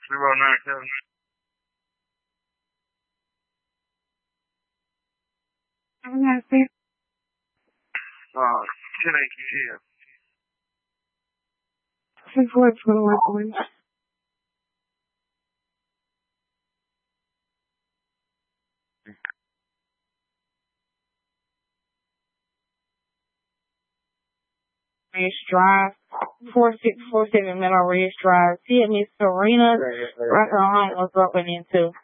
309 Kevin. 10 AQG. 6421, please. Ridge Drive, 4647 Meadow Ridge Drive. See it, Miss Serena. Right her home was broken into.